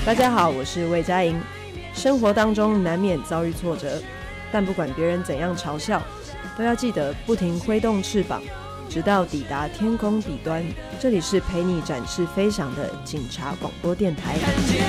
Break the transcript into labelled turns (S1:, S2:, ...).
S1: 大家好，我是魏佳莹。生活当中难免遭遇挫折，但不管别人怎样嘲笑，都要记得不停挥动翅膀，直到抵达天空彼端。这里是陪你展翅飞翔的警察广播电台。